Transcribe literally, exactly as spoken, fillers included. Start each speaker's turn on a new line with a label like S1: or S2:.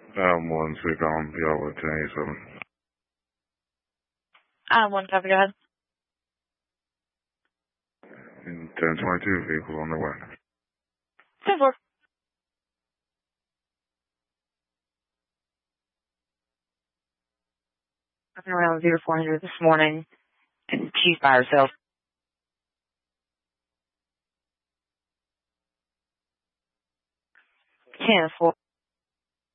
S1: Um, one six on y'all with ten eighty-seven.
S2: Um, one copy, go ahead.
S1: ten twenty-two vehicles on the way.
S2: ten four. Walking around zero four hundred this morning, and she's by herself. ten four.